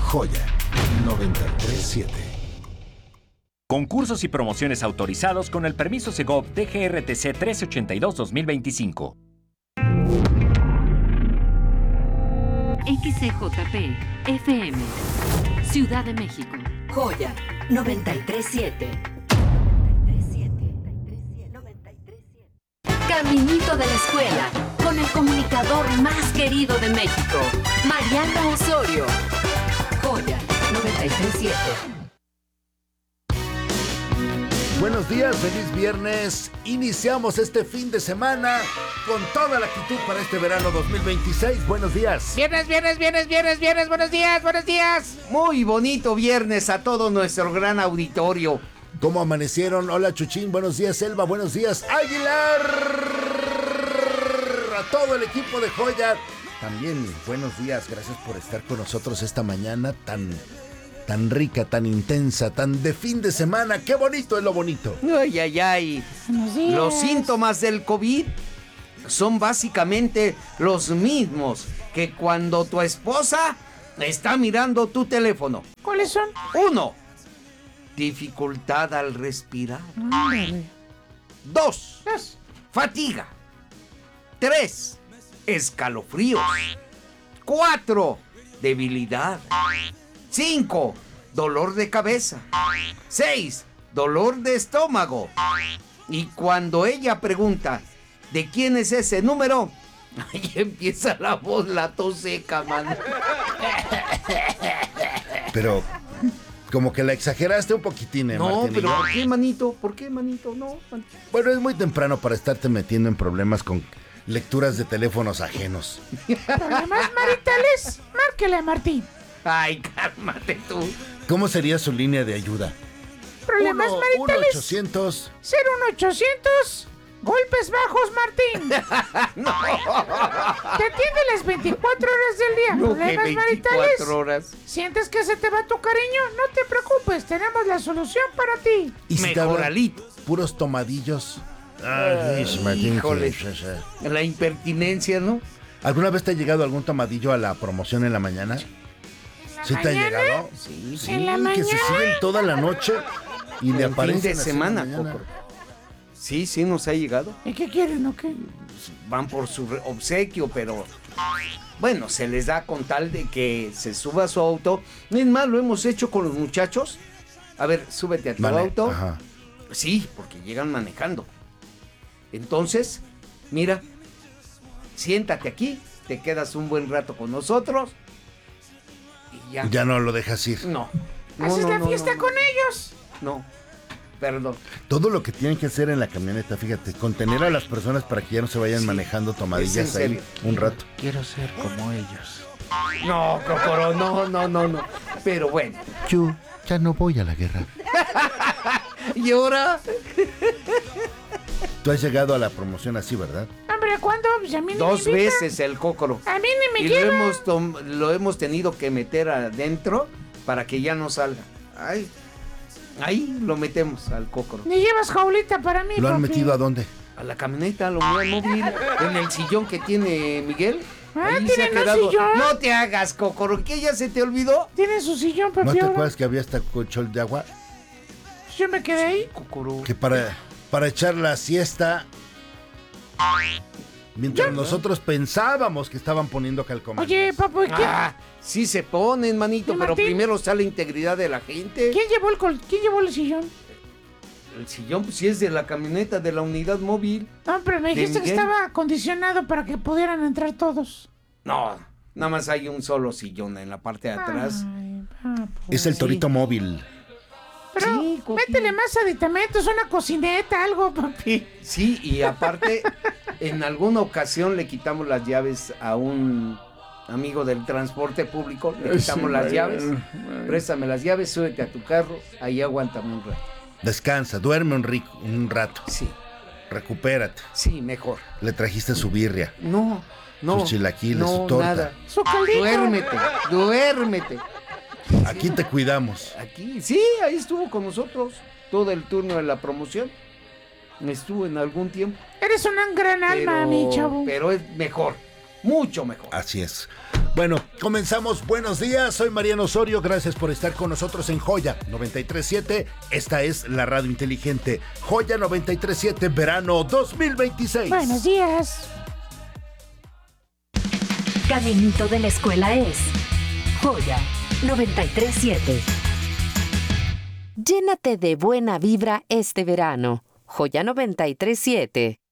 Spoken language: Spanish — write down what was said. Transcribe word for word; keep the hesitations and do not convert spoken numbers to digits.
Joya noventa y tres punto siete. Concursos y promociones autorizados con el permiso Segov D G R T C trece ochenta y dos guión dos mil veinticinco. X C J P F M Ciudad de México. Joya noventa y tres punto siete. Caminito de la escuela con el comunicador más querido de México, Mariano Osorio. Joya noventa y tres punto siete. Buenos días, feliz viernes. Iniciamos este fin de semana con toda la actitud para este verano dos mil veintiséis. Buenos días. Viernes, viernes, viernes, viernes, viernes. Buenos días, buenos días. Muy bonito viernes a todo nuestro gran auditorio. ¿Cómo amanecieron? Hola, Chuchín. Buenos días, Selva. Buenos días, Aguilar. A todo el equipo de Joya. También buenos días. Gracias por estar con nosotros esta mañana tan... tan rica, tan intensa, tan de fin de semana. ¡Qué bonito es lo bonito! Ay, ay, ay. Los síntomas del COVID son básicamente los mismos que cuando tu esposa está mirando tu teléfono. ¿Cuáles son? Uno, dificultad al respirar. Ándale. Dos, Dos. fatiga. Tres, escalofríos. Cuatro, debilidad. Cinco, dolor de cabeza. Seis, dolor de estómago. Y cuando ella pregunta, ¿de quién es ese número? Ahí empieza la voz, la tos seca, man. Pero como que la exageraste un poquitín, ¿eh, No, Martín? pero ¿por qué, manito? ¿Por qué, manito? No, manito. Bueno, es muy temprano para estarte metiendo en problemas con lecturas de teléfonos ajenos. ¿Problemas maritales? Márquele a Martín. Ay, cálmate tú. ¿Cómo sería su línea de ayuda? ¿Problemas uno maritales? ochocientos. cero uno ochocientos. Golpes bajos, Martín. No. Te atiende las veinticuatro horas del día. No, que ¿Problemas maritales? veinticuatro horas. ¿Sientes que se te va tu cariño? No te preocupes, tenemos la solución para ti. ¿Y si te Mejoralito. hablan puros tomadillos? Ay, Ay, Martín, híjole. que- La impertinencia, ¿no? ¿Alguna vez te ha llegado algún tomadillo a la promoción en la mañana? ¿Sí te ha mañana? llegado? Sí, Sí, ¿En la que mañana? se siguen toda la noche y le En aparecen fin de así en semana, la mañana. Coco. Sí, sí, nos ha llegado. ¿Y qué quieren o qué? Van por su re- obsequio, pero bueno, se les da con tal de que se suba a su auto. Es más, lo hemos hecho con los muchachos. A ver, súbete a tu Vale, auto. ajá. Sí, porque llegan manejando. Entonces, mira, siéntate aquí, te quedas un buen rato con nosotros y ya. Ya no lo dejas ir. No. no ¿Haces no, la no, fiesta no, con ellos? No, perdón. Todo lo que tienen que hacer en la camioneta, fíjate, contener a las personas para que ya no se vayan Sí, manejando tomadillas es en ahí serio. un rato. Quiero ser como ellos. No, Cocoro, no, no, no, no. Pero bueno. Yo ya no voy a la guerra. ¿Y ahora? Tú has llegado a la promoción así, ¿verdad? Hombre, ¿cuándo? Pues a mí ni Dos me invita. veces el Cócoro. A mí ni me Y lo lleva. hemos, tom- lo hemos tenido que meter adentro para que ya no salga. Ay, ahí lo metemos al Cócoro. Ni llevas jaulita para mí, ¿Lo han papi. metido a dónde? A la camioneta, lo voy a móvil, en el sillón que tiene Miguel. Ah, Ahí se ha ¿tienen un quedado. sillón? No te hagas, Cócoro, ¿qué ya se te olvidó? Tiene su sillón, papi. ¿No te ahora. acuerdas que había hasta colchón de agua? Yo me quedé ahí. Cócoro. Que para, para echar la siesta, mientras nosotros pensábamos que estaban poniendo calcomanías. Oye, papu, ¿y ¿quién, Ah, sí se ponen, manito, ¿Y pero Martín? primero está la integridad de la gente. ¿quién llevó el col ¿quién llevó el sillón? El sillón, pues sí es de la camioneta de la unidad móvil. No, pero me ¿De dijiste que Miguel? estaba acondicionado para que pudieran entrar todos. No, nada más hay un solo sillón en la parte de atrás. Ay, papu. Es el Sí. torito móvil. Pero Sí, Coqui. métele más aditamentos, una cocineta, algo, papi. Sí, y aparte, en alguna ocasión le quitamos las llaves a un amigo del transporte público. Le quitamos las llaves. Préstame las llaves, súbete a tu carro, ahí aguántame un rato. Descansa, duerme un, rico, un rato, Sí, recupérate. sí, mejor. Le trajiste su birria, No, no. sus chilaquiles, no, su torta. nada. Su caldito. Duérmete, duérmete. Aquí te cuidamos. Aquí, sí, ahí estuvo con nosotros todo el turno de la promoción. Estuvo en algún tiempo. Eres una gran alma, Pero, mi chavo. pero es mejor, mucho mejor. Así es. Bueno, comenzamos. Buenos días, soy Mariano Osorio. Gracias por estar con nosotros en Joya noventa y tres punto siete. Esta es la radio inteligente. Joya noventa y tres punto siete, verano dos mil veintiséis. Buenos días. Caminito de la escuela es Joya noventa y tres punto siete. Llénate de buena vibra este verano. Joya noventa y tres punto siete.